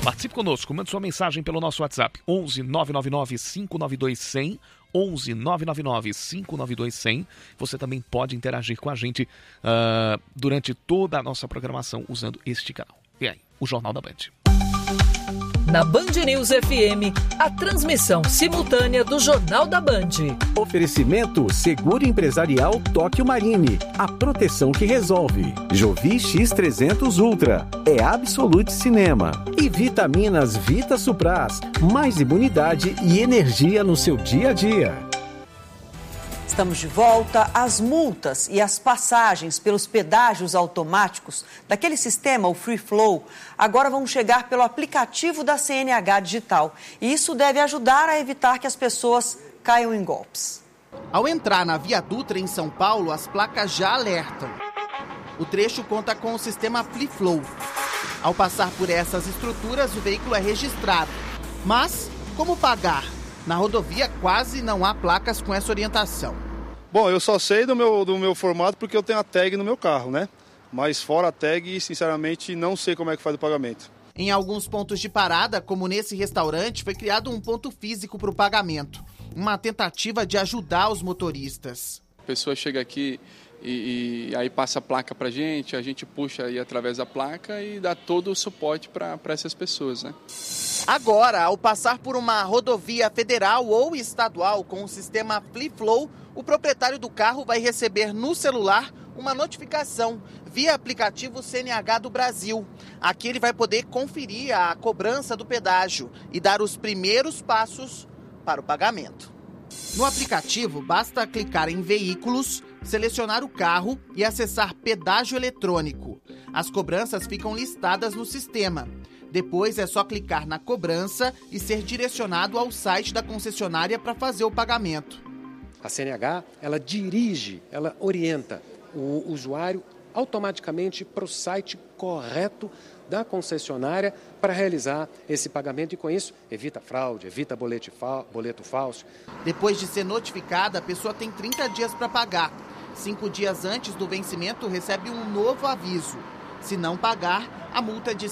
Participe conosco, mande sua mensagem pelo nosso WhatsApp 11 999 592 100, 11 999 592 100. Você também pode interagir com a gente durante toda a nossa programação usando este canal. E aí, o Jornal da Band. Na Band News FM, a transmissão simultânea do Jornal da Band. Oferecimento Seguro Empresarial Tóquio Marine. A proteção que resolve. Jovi X300 Ultra. É Absolute Cinema. E vitaminas Vita Supras. Mais imunidade e energia no seu dia a dia. Estamos de volta. As multas e as passagens pelos pedágios automáticos daquele sistema, o Free Flow, agora vão chegar pelo aplicativo da CNH Digital. E isso deve ajudar a evitar que as pessoas caiam em golpes. Ao entrar na Via Dutra, em São Paulo, as placas já alertam. O trecho conta com o sistema Free Flow. Ao passar por essas estruturas, o veículo é registrado. Mas, como pagar? Na rodovia quase não há placas com essa orientação. Bom, eu só sei do meu formato porque eu tenho a tag no meu carro, né? Mas fora a tag, sinceramente, não sei como é que faz o pagamento. Em alguns pontos de parada, como nesse restaurante, foi criado um ponto físico para o pagamento. Uma tentativa de ajudar os motoristas. A pessoa chega aqui e aí passa a placa para a gente puxa aí através da placa e dá todo o suporte para essas pessoas, né? Agora, ao passar por uma rodovia federal ou estadual com o sistema Free Flow, o proprietário do carro vai receber no celular uma notificação via aplicativo CNH do Brasil. Aqui ele vai poder conferir a cobrança do pedágio e dar os primeiros passos para o pagamento. No aplicativo, basta clicar em Veículos, selecionar o carro e acessar Pedágio Eletrônico. As cobranças ficam listadas no sistema. Depois é só clicar na cobrança e ser direcionado ao site da concessionária para fazer o pagamento. A CNH, ela dirige, ela orienta o usuário automaticamente para o site correto da concessionária para realizar esse pagamento e, com isso, evita fraude, evita boleto falso. Depois de ser notificada, a pessoa tem 30 dias para pagar. 5 dias antes do vencimento, recebe um novo aviso. Se não pagar, a multa é de R$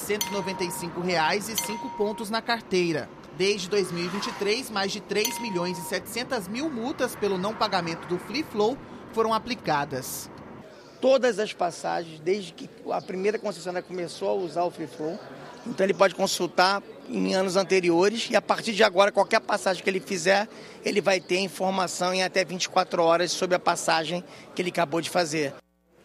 195,00 e 5 pontos na carteira. Desde 2023, mais de 3.700.000 multas pelo não pagamento do Free Flow foram aplicadas. Todas as passagens, desde que a primeira concessionária começou a usar o Free Flow, então ele pode consultar em anos anteriores e a partir de agora, qualquer passagem que ele fizer, ele vai ter informação em até 24 horas sobre a passagem que ele acabou de fazer.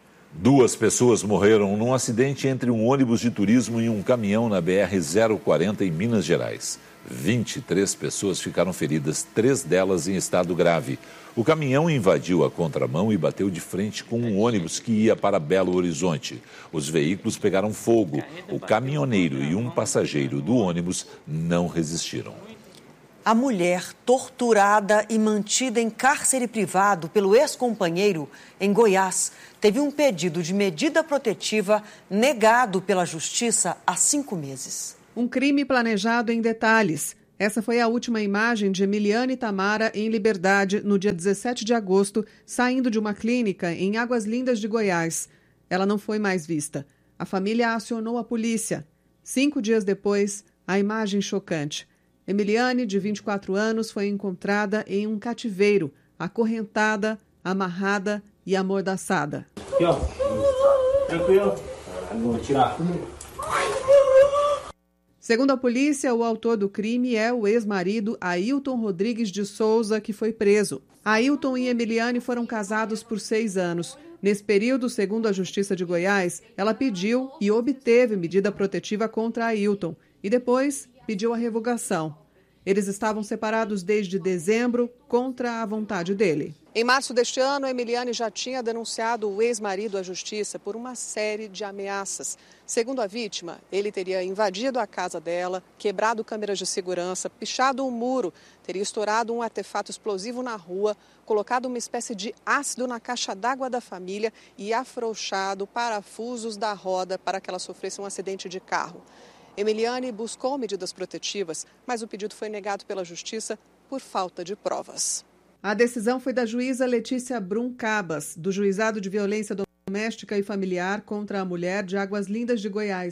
2 pessoas morreram num acidente entre um ônibus de turismo e um caminhão na BR-040 em Minas Gerais. 23 pessoas ficaram feridas, 3 delas em estado grave. O caminhão invadiu a contramão e bateu de frente com um ônibus que ia para Belo Horizonte. Os veículos pegaram fogo. O caminhoneiro e um passageiro do ônibus não resistiram. A mulher torturada e mantida em cárcere privado pelo ex-companheiro em Goiás teve um pedido de medida protetiva negado pela Justiça há 5 meses. Um crime planejado em detalhes. Essa foi a última imagem de Emiliane Tamara em liberdade no dia 17 de agosto, saindo de uma clínica em Águas Lindas de Goiás. Ela não foi mais vista. A família acionou a polícia. 5 dias depois, a imagem chocante. Emiliane, de 24 anos, foi encontrada em um cativeiro, acorrentada, amarrada e amordaçada. Aqui, ó. Tranquilo. Vou tirar. Segundo a polícia, o autor do crime é o ex-marido Ailton Rodrigues de Souza, que foi preso. Ailton e Emiliane foram casados por 6 anos. Nesse período, segundo a Justiça de Goiás, ela pediu e obteve medida protetiva contra Ailton e depois pediu a revogação. Eles estavam separados desde dezembro, contra a vontade dele. Em março deste ano, a Emiliane já tinha denunciado o ex-marido à justiça por uma série de ameaças. Segundo a vítima, ele teria invadido a casa dela, quebrado câmeras de segurança, pichado um muro, teria estourado um artefato explosivo na rua, colocado uma espécie de ácido na caixa d'água da família e afrouxado parafusos da roda para que ela sofresse um acidente de carro. Emiliane buscou medidas protetivas, mas o pedido foi negado pela Justiça por falta de provas. A decisão foi da juíza Letícia Brum Cabas, do Juizado de Violência Doméstica e Familiar contra a Mulher de Águas Lindas de Goiás.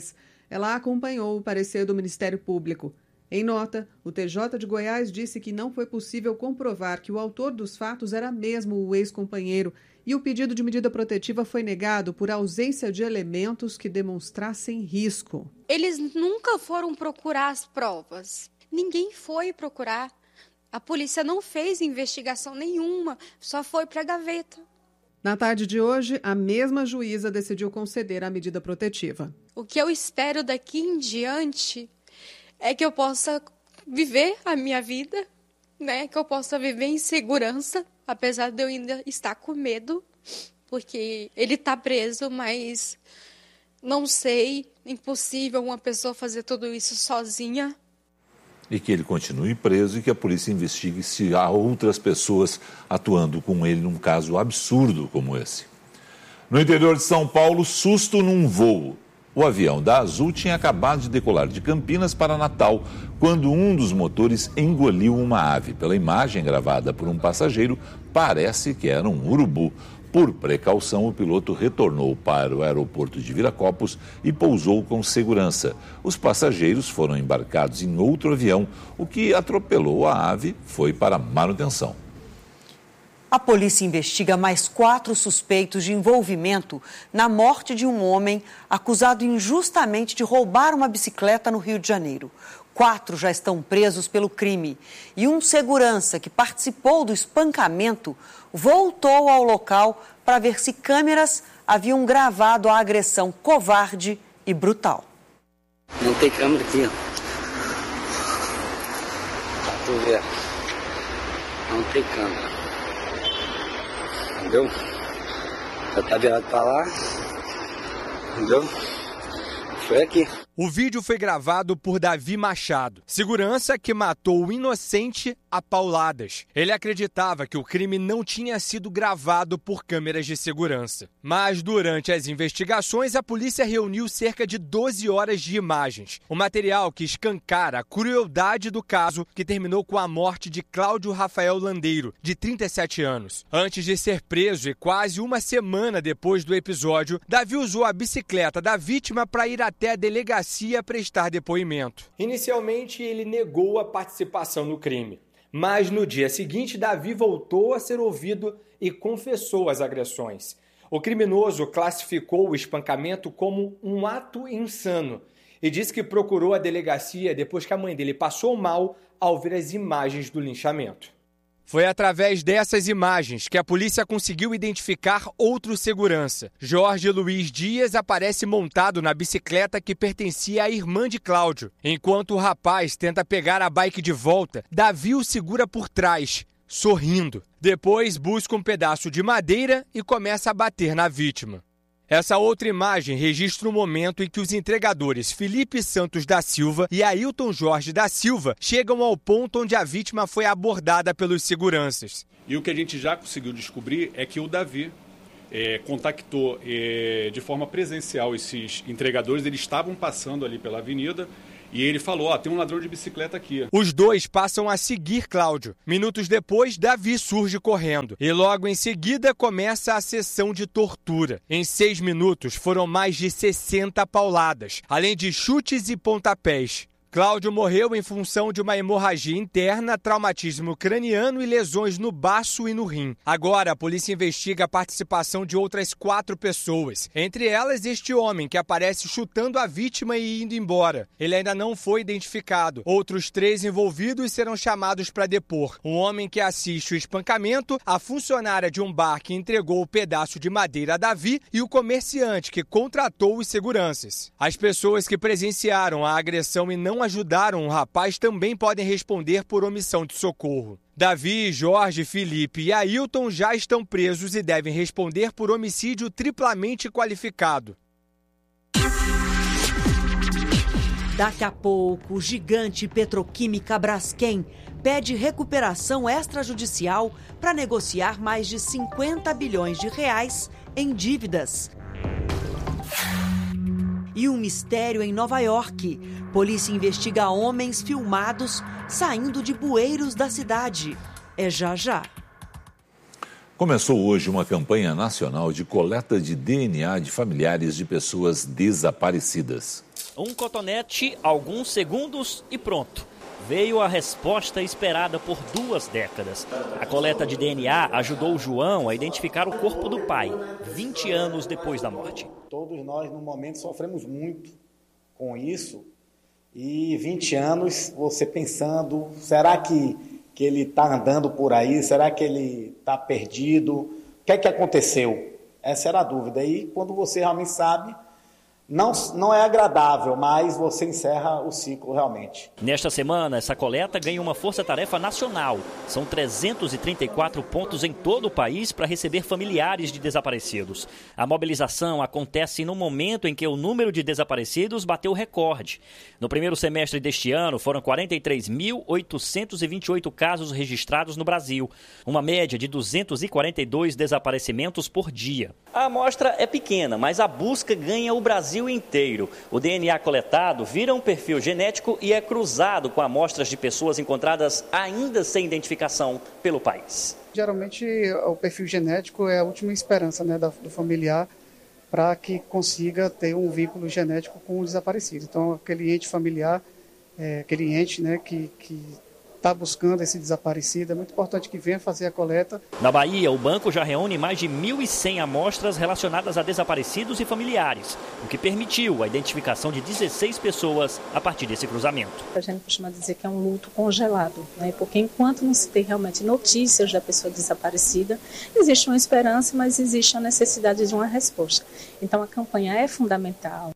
ela acompanhou o parecer do Ministério Público. Em nota, o TJ de Goiás disse que não foi possível comprovar que o autor dos fatos era mesmo o ex-companheiro e o pedido de medida protetiva foi negado por ausência de elementos que demonstrassem risco. Eles nunca foram procurar as provas. Ninguém foi procurar. A polícia não fez investigação nenhuma, só foi para a gaveta. Na tarde de hoje, a mesma juíza decidiu conceder a medida protetiva. O que eu espero daqui em diante é que eu possa viver a minha vida, né? Que eu possa viver em segurança, apesar de eu ainda estar com medo, porque ele está preso, mas não sei, impossível uma pessoa fazer tudo isso sozinha. E que ele continue preso e que a polícia investigue se há outras pessoas atuando com ele num caso absurdo como esse. No interior de São Paulo, susto num voo. O avião da Azul tinha acabado de decolar de Campinas para Natal, quando um dos motores engoliu uma ave. Pela imagem gravada por um passageiro, parece que era um urubu. Por precaução, o piloto retornou para o aeroporto de Viracopos e pousou com segurança. Os passageiros foram embarcados em outro avião. O que atropelou a ave foi para manutenção. A polícia investiga mais 4 suspeitos de envolvimento na morte de um homem acusado injustamente de roubar uma bicicleta no Rio de Janeiro. 4 já estão presos pelo crime. E um segurança que participou do espancamento voltou ao local para ver se câmeras haviam gravado a agressão covarde e brutal. Não tem câmera aqui, ó. Tu vê. Não tem câmera. Entendeu? Já tá virado pra lá. Entendeu? Foi aqui. O vídeo foi gravado por Davi Machado, segurança que matou o inocente a pauladas. Ele acreditava que o crime não tinha sido gravado por câmeras de segurança. Mas durante as investigações, a polícia reuniu cerca de 12 horas de imagens. O material que escancara a crueldade do caso que terminou com a morte de Cláudio Rafael Landeiro, de 37 anos. Antes de ser preso e quase uma semana depois do episódio, Davi usou a bicicleta da vítima para ir até a delegacia prestar depoimento. Inicialmente, ele negou a participação no crime. Mas no dia seguinte, Davi voltou a ser ouvido e confessou as agressões. O criminoso classificou o espancamento como um ato insano e disse que procurou a delegacia depois que a mãe dele passou mal ao ver as imagens do linchamento. Foi através dessas imagens que a polícia conseguiu identificar outro segurança. Jorge Luiz Dias aparece montado na bicicleta que pertencia à irmã de Cláudio. Enquanto o rapaz tenta pegar a bike de volta, Davi o segura por trás, sorrindo. Depois busca um pedaço de madeira e começa a bater na vítima. Essa outra imagem registra o momento em que os entregadores Felipe Santos da Silva e Ailton Jorge da Silva chegam ao ponto onde a vítima foi abordada pelos seguranças. E o que a gente já conseguiu descobrir é que o Davi contactou de forma presencial esses entregadores. Eles estavam passando ali pela avenida e ele falou, tem um ladrão de bicicleta aqui. Os dois passam a seguir Cláudio. Minutos depois, Davi surge correndo. E logo em seguida começa a sessão de tortura. Em 6 minutos foram mais de 60 pauladas, além de chutes e pontapés. Cláudio morreu em função de uma hemorragia interna, traumatismo craniano e lesões no baço e no rim. Agora, a polícia investiga a participação de outras 4 pessoas. Entre elas, este homem que aparece chutando a vítima e indo embora. Ele ainda não foi identificado. Outros 3 envolvidos serão chamados para depor. Um homem que assiste o espancamento, a funcionária de um bar que entregou o pedaço de madeira a Davi e o comerciante que contratou os seguranças. As pessoas que presenciaram a agressão e não ajudaram o rapaz também podem responder por omissão de socorro. Davi, Jorge, Felipe e Ailton já estão presos e devem responder por homicídio triplamente qualificado. Daqui a pouco, o gigante petroquímica Braskem pede recuperação extrajudicial para negociar mais de 50 bilhões de reais em dívidas. E um mistério em Nova York. Polícia investiga homens filmados saindo de bueiros da cidade. É já já. Começou hoje uma campanha nacional de coleta de DNA de familiares de pessoas desaparecidas. Um cotonete, alguns segundos e pronto. Veio a resposta esperada por 2 décadas. A coleta de DNA ajudou o João a identificar o corpo do pai, 20 anos depois da morte. Todos nós, no momento, sofremos muito com isso. E 20 anos, você pensando, será que ele está andando por aí? Será que ele está perdido? O que é que aconteceu? Essa era a dúvida. E quando você realmente sabe, não é agradável, mas você encerra o ciclo realmente. Nesta semana, essa coleta ganha uma força-tarefa nacional. São 334 pontos em todo o país para receber familiares de desaparecidos. A mobilização acontece no momento em que o número de desaparecidos bateu recorde. No primeiro semestre deste ano, foram 43.828 casos registrados no Brasil, uma média de 242 desaparecimentos por dia. A amostra é pequena, mas a busca ganha o Brasil inteiro. O DNA coletado vira um perfil genético e é cruzado com amostras de pessoas encontradas ainda sem identificação pelo país. Geralmente, o perfil genético é a última esperança, né, do familiar para que consiga ter um vínculo genético com o desaparecido. Então, aquele ente familiar, aquele ente, né, que está buscando esse desaparecido, é muito importante que venha fazer a coleta. Na Bahia, o banco já reúne mais de 1.100 amostras relacionadas a desaparecidos e familiares, o que permitiu a identificação de 16 pessoas a partir desse cruzamento. A gente costuma dizer que é um luto congelado, né? Porque enquanto não se tem realmente notícias da pessoa desaparecida, existe uma esperança, mas existe a necessidade de uma resposta. Então a campanha é fundamental.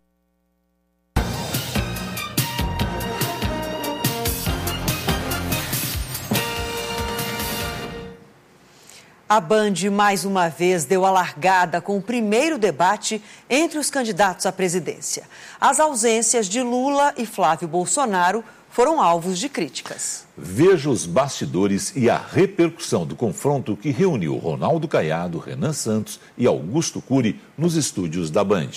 A Band, mais uma vez, deu a largada com o primeiro debate entre os candidatos à presidência. As ausências de Lula e Flávio Bolsonaro foram alvos de críticas. Veja os bastidores e a repercussão do confronto que reuniu Ronaldo Caiado, Renan Santos e Augusto Cury nos estúdios da Band.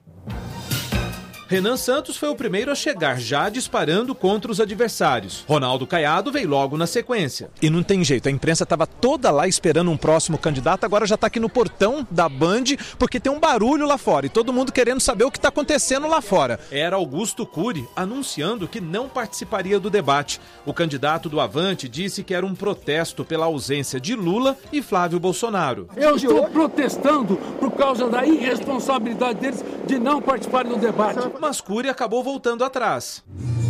Renan Santos foi o primeiro a chegar, já disparando contra os adversários. Ronaldo Caiado veio logo na sequência. E não tem jeito, a imprensa estava toda lá esperando um próximo candidato, agora já está aqui no portão da Band, porque tem um barulho lá fora e todo mundo querendo saber o que está acontecendo lá fora. Era Augusto Cury anunciando que não participaria do debate. O candidato do Avante disse que era um protesto pela ausência de Lula e Flávio Bolsonaro. Eu estou protestando por causa da irresponsabilidade deles de não participarem do debate. Mas Cury acabou voltando atrás.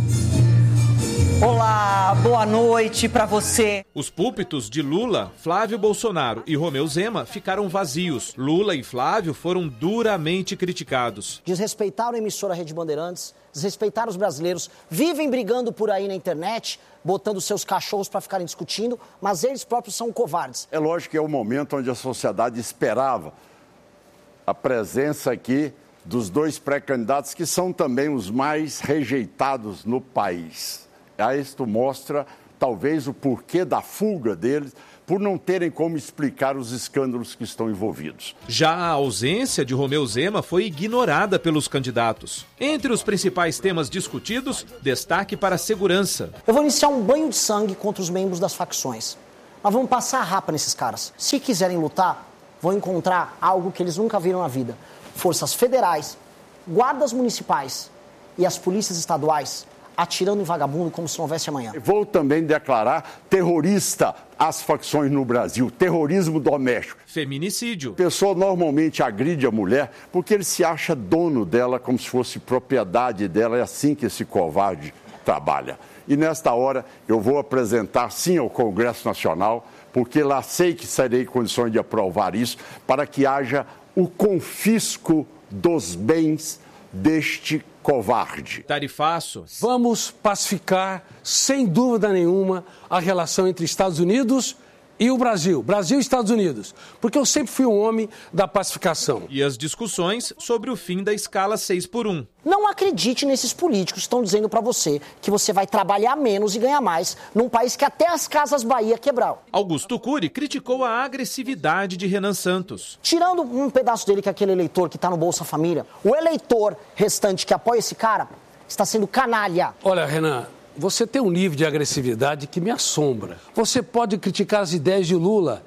Olá, boa noite para você. Os púlpitos de Lula, Flávio Bolsonaro e Romeu Zema ficaram vazios. Lula e Flávio foram duramente criticados. Desrespeitaram a emissora Rede Bandeirantes, desrespeitaram os brasileiros, vivem brigando por aí na internet, botando seus cachorros para ficarem discutindo, mas eles próprios são covardes. É lógico que é o momento onde a sociedade esperava a presença aqui dos 2 pré-candidatos que são também os mais rejeitados no país. Isto mostra, talvez, o porquê da fuga deles, por não terem como explicar os escândalos que estão envolvidos. Já a ausência de Romeu Zema foi ignorada pelos candidatos. Entre os principais temas discutidos, destaque para a segurança. Eu vou iniciar um banho de sangue contra os membros das facções. Nós vamos passar a rapa nesses caras. Se quiserem lutar, vão encontrar algo que eles nunca viram na vida. Forças federais, guardas municipais e as polícias estaduais atirando em vagabundo como se não houvesse amanhã. Vou também declarar terrorista as facções no Brasil, terrorismo doméstico. Feminicídio. A pessoa normalmente agride a mulher porque ele se acha dono dela como se fosse propriedade dela, é assim que esse covarde trabalha. E nesta hora eu vou apresentar sim ao Congresso Nacional, porque lá sei que serei em condições de aprovar isso, para que haja o confisco dos bens deste covarde. Tarifaço. Vamos pacificar, sem dúvida nenhuma, a relação entre Estados Unidos e o Brasil. Brasil e Estados Unidos. Porque eu sempre fui um homem da pacificação. E as discussões sobre o fim da escala 6x1. Não acredite nesses políticos que estão dizendo para você que você vai trabalhar menos e ganhar mais num país que até as Casas Bahia quebraram. Augusto Cury criticou a agressividade de Renan Santos. Tirando um pedaço dele, que é aquele eleitor que está no Bolsa Família, o eleitor restante que apoia esse cara está sendo canalha. Olha, Renan, você tem um nível de agressividade que me assombra. Você pode criticar as ideias de Lula,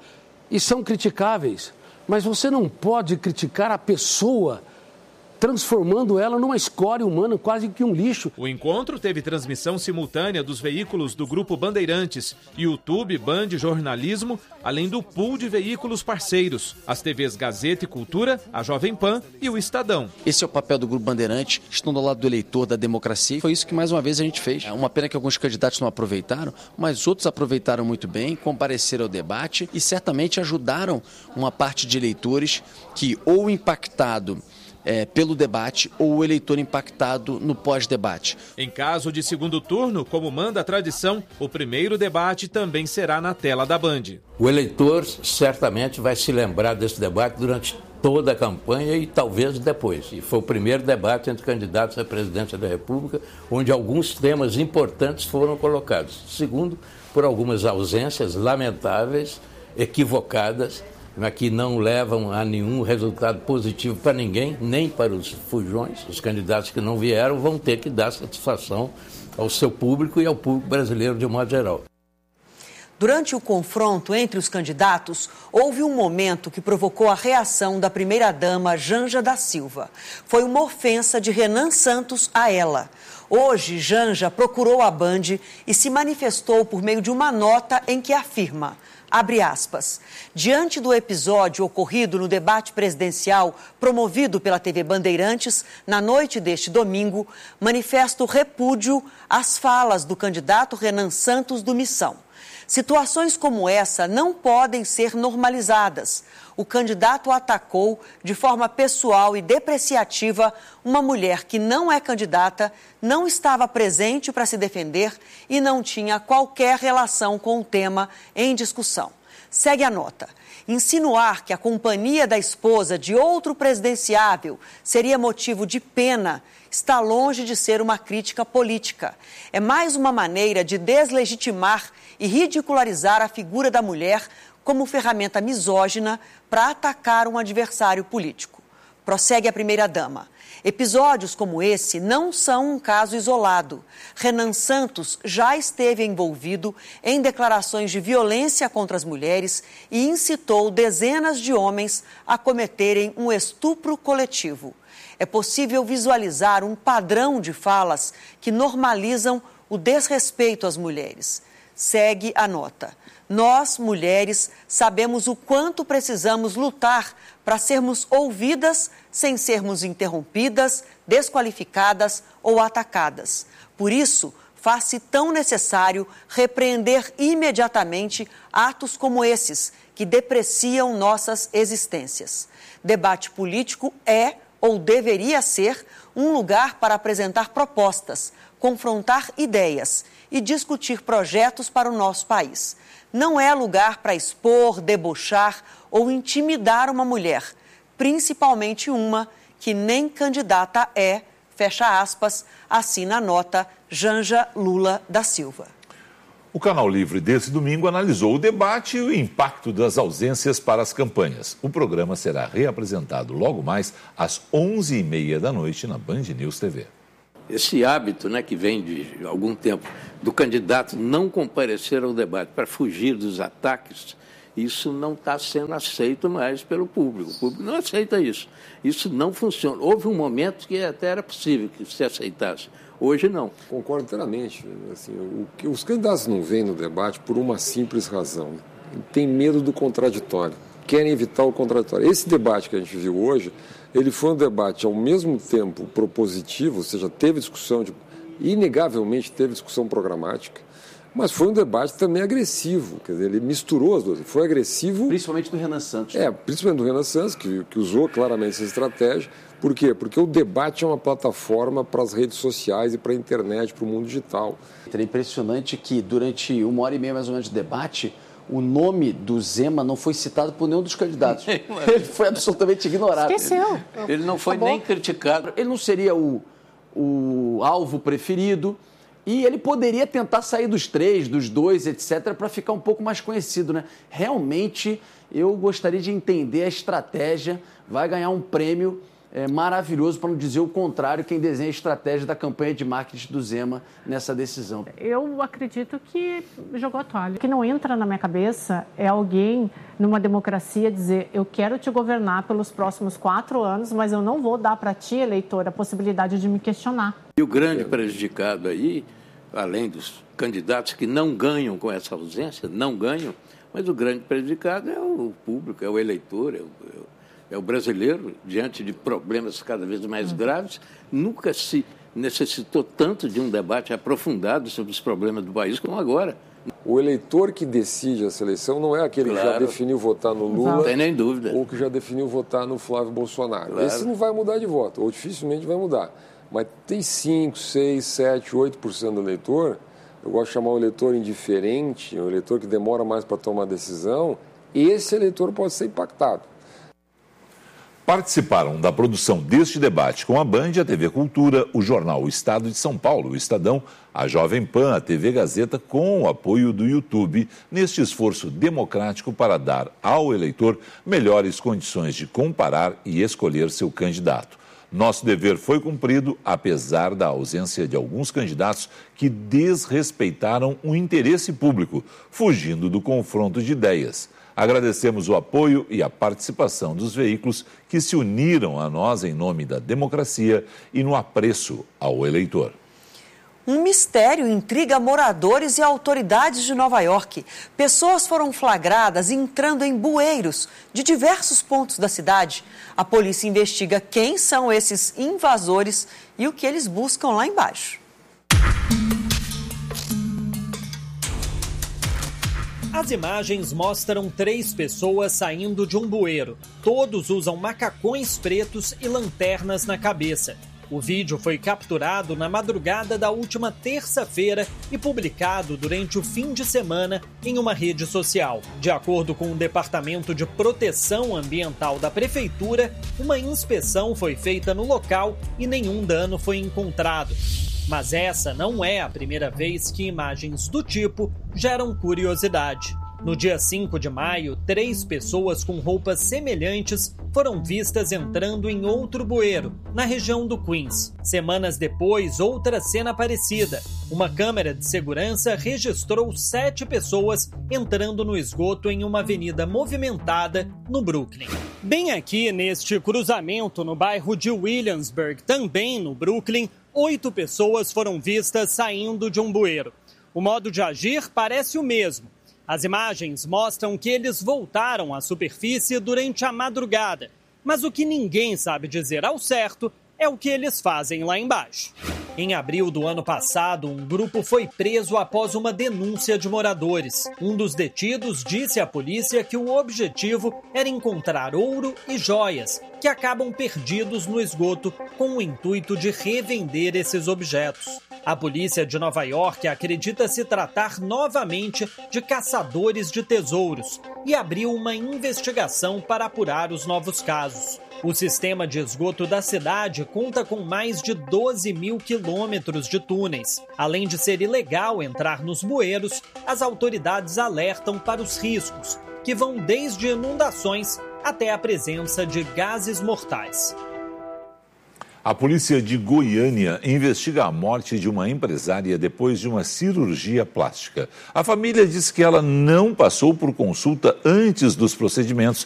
e são criticáveis, mas você não pode criticar a pessoa transformando ela numa escória humana, quase que um lixo. O encontro teve transmissão simultânea dos veículos do Grupo Bandeirantes, YouTube, Band Jornalismo, além do pool de veículos parceiros, as TVs Gazeta e Cultura, a Jovem Pan e o Estadão. Esse é o papel do Grupo Bandeirantes, estão do lado do eleitor, da democracia. Foi isso que mais uma vez a gente fez. É uma pena que alguns candidatos não aproveitaram, mas outros aproveitaram muito bem, compareceram ao debate e certamente ajudaram uma parte de eleitores que ou impactado pelo debate ou o eleitor impactado no pós-debate. Em caso de segundo turno, como manda a tradição, o primeiro debate também será na tela da Band. O eleitor certamente vai se lembrar desse debate durante toda a campanha e talvez depois. E foi o primeiro debate entre candidatos à presidência da República, onde alguns temas importantes foram colocados. Segundo, por algumas ausências lamentáveis, equivocadas, mas que não levam a nenhum resultado positivo para ninguém, nem para os fujões. Os candidatos que não vieram vão ter que dar satisfação ao seu público e ao público brasileiro de um modo geral. Durante o confronto entre os candidatos, houve um momento que provocou a reação da primeira-dama Janja da Silva. Foi uma ofensa de Renan Santos a ela. Hoje, Janja procurou a Band e se manifestou por meio de uma nota em que afirma... Abre aspas. Diante do episódio ocorrido no debate presidencial promovido pela TV Bandeirantes na noite deste domingo, manifesto repúdio às falas do candidato Renan Santos do Missão. Situações como essa não podem ser normalizadas. O candidato atacou de forma pessoal e depreciativa uma mulher que não é candidata, não estava presente para se defender e não tinha qualquer relação com o tema em discussão. Segue a nota. Insinuar que a companhia da esposa de outro presidenciável seria motivo de pena está longe de ser uma crítica política. É mais uma maneira de deslegitimar e ridicularizar a figura da mulher como ferramenta misógina para atacar um adversário político. Prossegue a primeira-dama. Episódios como esse não são um caso isolado. Renan Santos já esteve envolvido em declarações de violência contra as mulheres e incitou dezenas de homens a cometerem um estupro coletivo. É possível visualizar um padrão de falas que normalizam o desrespeito às mulheres. Segue a nota. Nós, mulheres, sabemos o quanto precisamos lutar para sermos ouvidas sem sermos interrompidas, desqualificadas ou atacadas. Por isso, faz-se tão necessário repreender imediatamente atos como esses, que depreciam nossas existências. Debate político é, ou deveria ser, um lugar para apresentar propostas, confrontar ideias e discutir projetos para o nosso país. Não é lugar para expor, debochar ou intimidar uma mulher, principalmente uma que nem candidata é, fecha aspas, assina a nota Janja Lula da Silva. O Canal Livre desse domingo analisou o debate e o impacto das ausências para as campanhas. O programa será reapresentado logo mais às 11h30 da noite na Band News TV. Esse hábito, que vem de algum tempo, do candidato não comparecer ao debate para fugir dos ataques, isso não está sendo aceito mais pelo público. O público não aceita isso. Isso não funciona. Houve um momento que até era possível que se aceitasse. Hoje não. Concordo inteiramente. Assim, os candidatos não vêm no debate por uma simples razão. Tem medo do contraditório. Querem evitar o contraditório. Esse debate que a gente viu hoje, ele foi um debate ao mesmo tempo propositivo, ou seja, teve discussão, inegavelmente teve discussão programática, mas foi um debate também agressivo. Quer dizer, ele misturou as duas. Foi agressivo... Principalmente do Renan Santos. Principalmente do Renan Santos, que usou claramente essa estratégia. Por quê? Porque o debate é uma plataforma para as redes sociais e para a internet, para o mundo digital. É impressionante que durante 1h30 mais ou menos de debate, o nome do Zema não foi citado por nenhum dos candidatos. Ele foi absolutamente ignorado. Esqueceu. Ele não foi nem criticado. Ele não seria o alvo preferido. E ele poderia tentar sair dos 3, dos 2, etc., para ficar um pouco mais conhecido, né? Realmente, eu gostaria de entender a estratégia. Vai ganhar um prêmio maravilhoso, para não dizer o contrário, quem desenha a estratégia da campanha de marketing do Zema nessa decisão. Eu acredito que jogou a toalha. O que não entra na minha cabeça é alguém, numa democracia, dizer: eu quero te governar pelos próximos 4 anos, mas eu não vou dar para ti, eleitor, a possibilidade de me questionar. E o grande prejudicado aí, além dos candidatos que não ganham com essa ausência, não ganham, mas o grande prejudicado é o público, é o eleitor, é o brasileiro, diante de problemas cada vez mais graves. Nunca se necessitou tanto de um debate aprofundado sobre os problemas do país como agora. O eleitor que decide essa eleição não é aquele que já definiu votar no Lula, não tem nem dúvida, ou que já definiu votar no Flávio Bolsonaro. Claro. Esse não vai mudar de voto, ou dificilmente vai mudar. Mas tem 5, 6, 7, 8% do eleitor. Eu gosto de chamar o eleitor indiferente, o eleitor que demora mais para tomar decisão. Esse eleitor pode ser impactado. Participaram da produção deste debate com a Band, a TV Cultura, o jornal O Estado de São Paulo, o Estadão, a Jovem Pan, a TV Gazeta, com o apoio do YouTube, neste esforço democrático para dar ao eleitor melhores condições de comparar e escolher seu candidato. Nosso dever foi cumprido, apesar da ausência de alguns candidatos que desrespeitaram o interesse público, fugindo do confronto de ideias. Agradecemos o apoio e a participação dos veículos que se uniram a nós em nome da democracia e no apreço ao eleitor. Um mistério intriga moradores e autoridades de Nova York. Pessoas foram flagradas entrando em bueiros de diversos pontos da cidade. A polícia investiga quem são esses invasores e o que eles buscam lá embaixo. As imagens mostram 3 pessoas saindo de um bueiro. Todos usam macacões pretos e lanternas na cabeça. O vídeo foi capturado na madrugada da última terça-feira e publicado durante o fim de semana em uma rede social. De acordo com o Departamento de Proteção Ambiental da Prefeitura, uma inspeção foi feita no local e nenhum dano foi encontrado. Mas essa não é a primeira vez que imagens do tipo geram curiosidade. No dia 5 de maio, 3 pessoas com roupas semelhantes foram vistas entrando em outro bueiro, na região do Queens. Semanas depois, outra cena parecida. Uma câmera de segurança registrou 7 pessoas entrando no esgoto em uma avenida movimentada no Brooklyn. Bem aqui, neste cruzamento no bairro de Williamsburg, também no Brooklyn, 8 pessoas foram vistas saindo de um bueiro. O modo de agir parece o mesmo. As imagens mostram que eles voltaram à superfície durante a madrugada, mas o que ninguém sabe dizer ao certo é o que eles fazem lá embaixo. Em abril do ano passado, um grupo foi preso após uma denúncia de moradores. Um dos detidos disse à polícia que o objetivo era encontrar ouro e joias, que acabam perdidos no esgoto, com o intuito de revender esses objetos. A polícia de Nova York acredita se tratar novamente de caçadores de tesouros e abriu uma investigação para apurar os novos casos. O sistema de esgoto da cidade conta com mais de 12 mil quilômetros de túneis. Além de ser ilegal entrar nos bueiros, as autoridades alertam para os riscos, que vão desde inundações até a presença de gases mortais. A polícia de Goiânia investiga a morte de uma empresária depois de uma cirurgia plástica. A família diz que ela não passou por consulta antes dos procedimentos